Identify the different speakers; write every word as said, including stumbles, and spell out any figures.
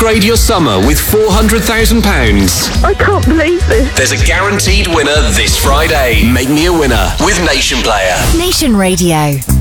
Speaker 1: upgrade your summer with four hundred thousand pounds.
Speaker 2: I can't believe this.
Speaker 1: There's a guaranteed winner this Friday. Make me a winner with Nation Player.
Speaker 3: Nation Radio.